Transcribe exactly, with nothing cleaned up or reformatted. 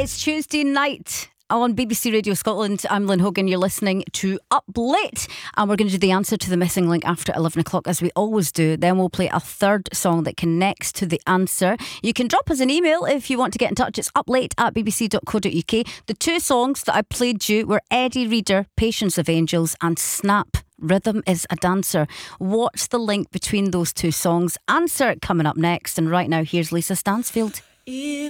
It's Tuesday night on B B C Radio Scotland. I'm Lynn Hogan. You're listening to Up Late, and we're going to do the answer to the missing link after eleven o'clock, as we always do. Then we'll play a third song that connects to the answer. You can drop us an email if you want to get in touch. It's uplate at bbc.co.uk. The two songs that I played you were Eddie Reader, Patience of Angels, and Snap, Rhythm is a Dancer. What's the link between those two songs? Answer coming up next. And right now, here's Lisa Stansfield.